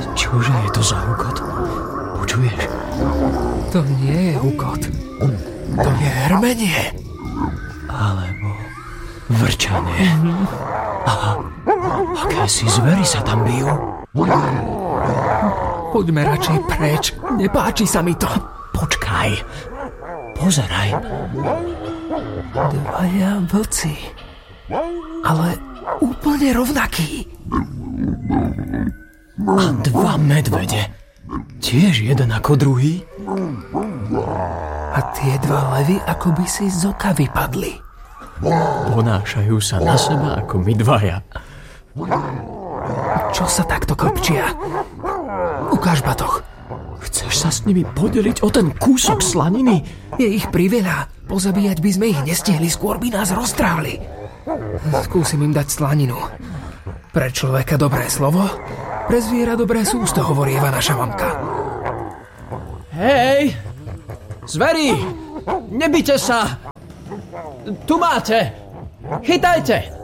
Čože je to za hukot? Počuješ? To nie je hukot. To je hrmenie. Alebo vrčanie. Aha. Akési zvery sa tam bijú. Poďme radšej preč. Nepáči sa mi to. Počkaj. Pozeraj. Dvaja vlci. Ale úplne rovnakí. A dva medvede. Tiež jeden ako druhý. A tie dva levy ako by si z oka vypadli. Ponášajú sa na seba ako my dvaja. Čo sa takto klpčia? Ukáž batoh. Chceš sa s nimi podeliť o ten kúsok slaniny? Je ich priveľa. Pozabíjať by sme ich nestihli, skôr by nás roztrávli. Skúsim im dať slaninu. Pre človeka dobré slovo, pre zviera dobré sústo, hovorieva naša mamka. Hej! Zveri! Nebite sa! Tu máte! Chytajte!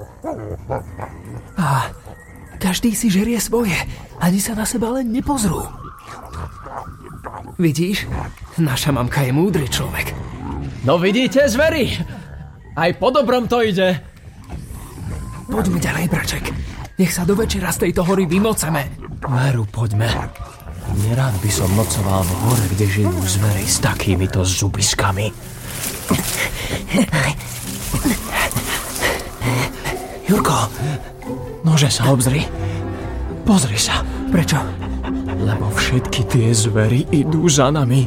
A každý si žerie svoje, ani sa na seba len nepozrú. Vidíš? Naša mamka je múdry človek. No vidíte, zveri? Aj po dobrom to ide. Poďme ďalej, braček. Nech sa do večera z tejto hory vymoceme. Veru, poďme. Nerád by som nocoval v hore, kde žijú zvery s takýmito zubiskami. Jurko, nože sa obzri. Pozri sa. Prečo? Lebo všetky tie zvery idú za nami.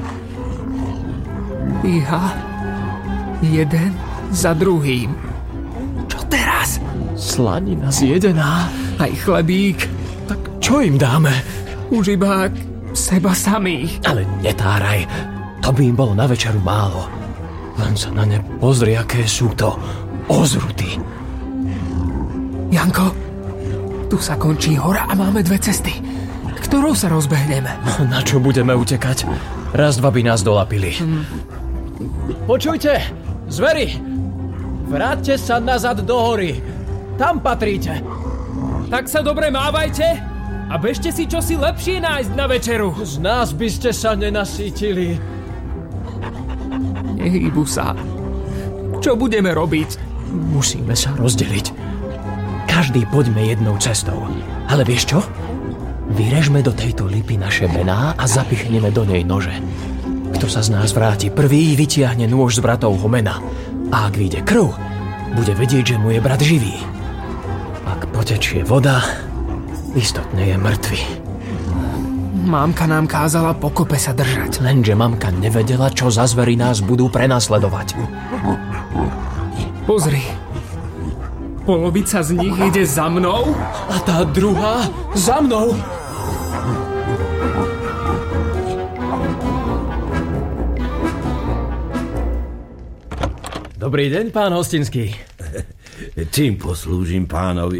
Iha. Jeden za druhým. Čo teraz? Slanina zjedená. Aj chlebík. Tak čo im dáme? Už iba seba samých. Ale netáraj. To by im bolo na večeru málo. Len sa na ne pozri, aké sú to ozruty. Janko, tu sa končí hora a máme dve cesty. Ktorou sa rozbehneme? Na čo budeme utekať? Raz, dva by nás dolapili. Počujte, zveri! Vráťte sa nazad do hory. Tam patríte. Tak sa dobre mávajte a bežte si čosi lepšie nájsť na večeru. Z nás by ste sa nenasítili. Nehýbu sa. Čo budeme robiť? Musíme sa rozdeliť. Každý poďme jednou cestou. Ale vieš čo? Vyrežme do tejto lipy naše mená a zapichneme do nej nože. Kto sa z nás vráti prvý, vytiahne nôž z bratovho mena. A ak vyjde krv, bude vedieť, že mu je brat živý. Ak potečie voda, istotne je mŕtvy. Mámka nám kázala pokope sa držať. Lenže mamka nevedela, čo za zvery nás budú prenasledovať. Pozri. Polovica z nich ide za mnou a tá druhá za mnou. Dobrý deň, pán Hostinský. Čím poslúžim pánovi?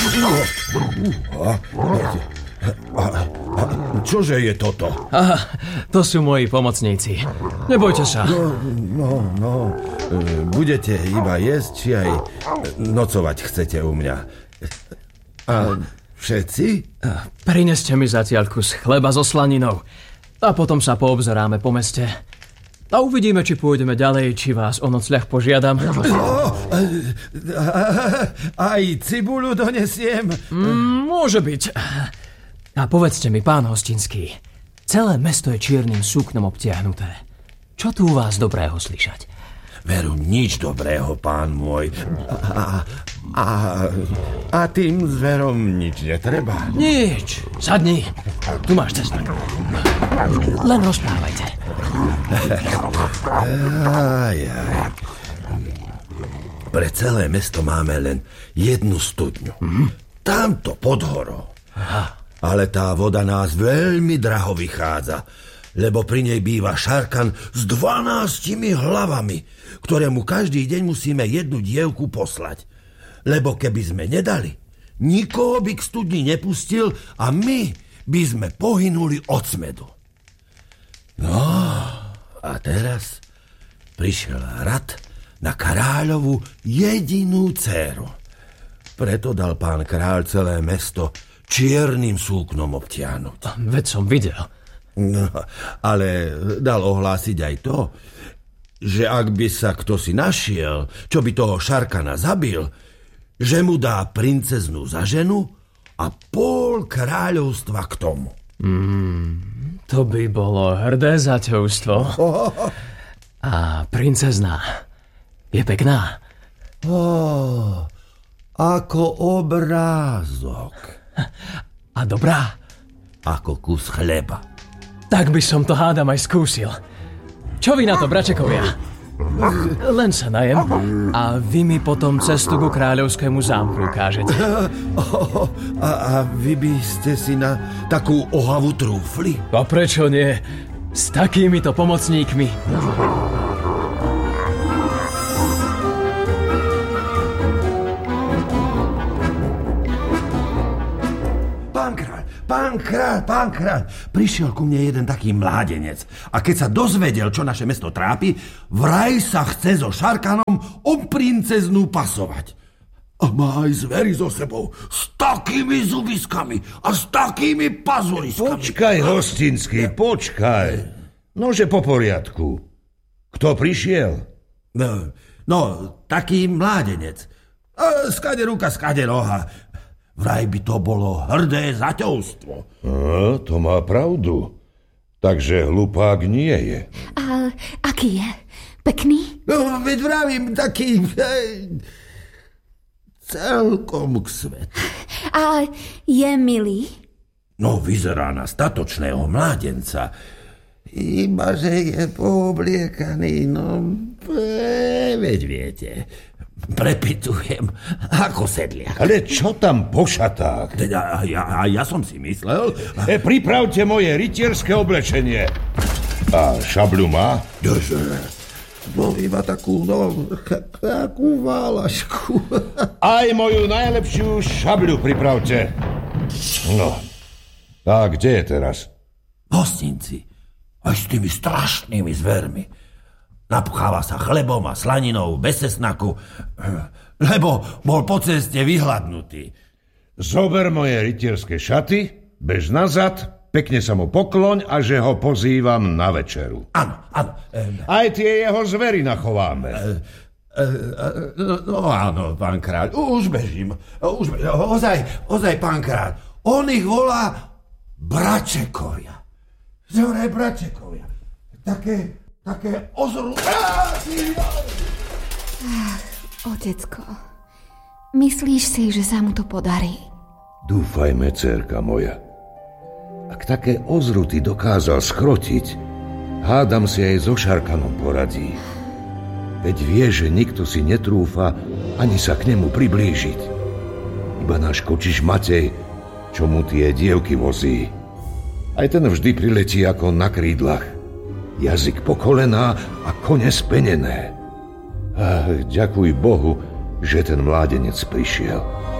Čože je toto? Aha, to sú moji pomocníci. Nebojte sa. No. Budete iba jesť, či aj nocovať chcete u mňa? A všetci? Prineste mi zatiaľ kus chleba so slaninou a potom sa poobzeráme po meste. A uvidíme, či pôjdeme ďalej, či vás o nocľah požiadam. Aj cibuľu donesiem? Môže byť. A povedzte mi, pán Hostinský, celé mesto je čiernym súknom obtiahnuté. Čo tu u vás dobrého slyšať? Veru, nič dobrého, pán môj. A tým zverom nič netreba? Nič. Sadni. Tu máš cesnak. Len rozprávajte. Pre celé mesto máme len jednu studňu. Tamto pod horou. Ale tá voda nás veľmi draho vychádza, lebo pri nej býva šarkan s 12 hlavami, ktorému každý deň musíme jednu dievku poslať. Lebo keby sme nedali, nikoho by k studni nepustil a my by sme pohynuli od smedu. No, a teraz prišiel rad na kráľovu jedinú dcéru. Preto dal pán kráľ celé mesto čiernym súknom obtiahnuť. Veď som videl. No, ale dal ohlásiť aj to, že ak by sa kto si našiel, čo by toho Šarkana zabil, že mu dá princeznú za ženu a pol kráľovstva k tomu. To by bolo hrdé zaťovstvo. A princezná je pekná. Ako obrázok. A dobrá. Ako kus chleba. Tak by som to hádam aj skúsil. Čo vy na to, bračekovia? Len sa najem a vy mi potom cestu ku kráľovskému zámku ukážete. A vy by ste si na takú ohavu trúfli? A prečo nie? S takýmito pomocníkmi. Pán kráľ, prišiel ku mne jeden taký mládenec a keď sa dozvedel, čo naše mesto trápi, vraj sa chce so Šarkanom o princeznú pasovať. A má aj zvery so sebou, s takými zubiskami a s takými pazuriskami. Počkaj, hostinský, počkaj. Nože po poriadku. Kto prišiel? No, taký mládenec. Skade ruka, skade noha. Vraj by to bolo hrdé zaťovstvo. To má pravdu. Takže hlupák nie je. A aký je? Pekný? No, veď vravím, taký celkom k svetu. A je milý? No, vyzerá na statočného mládenca. Iba, že je poobliekaný, no, veď viete, prepitujem ako sedliak. Ale čo tam po šatách? Teda, ja som si myslel... Pripravte moje rytierské oblečenie. A šabľu má? No, iba takú válašku. Aj moju najlepšiu šabľu pripravte. No, a kde je teraz? Hostinci, aj s tými strašnými zvermi. Napcháva sa chlebom a slaninou bez cesnaku, lebo bol po ceste vyhladnutý. Zober moje rytierské šaty, bež nazad, pekne sa mu pokloň a že ho pozývam na večeru. Áno. Aj tie jeho zvery nachováme. No áno, pán kráľ, už bežím. Ozaj, pán kráľ, on ich volá bračekovia. Zore bračekovia. Také Otecko, myslíš si, že sa mu to podarí? Dúfajme, dcérka moja. Ak také ozruty dokázal skrotiť, hádam si aj so Šarkanom poradí. Veď vie, že nikto si netrúfa ani sa k nemu priblížiť. Iba náš kočiš Matej, čo mu tie dievky vozí. Aj ten vždy priletí ako na krídlach. Jazyk po kolená a kone spenené. Ďakuj Bohu, že ten mládenec prišiel.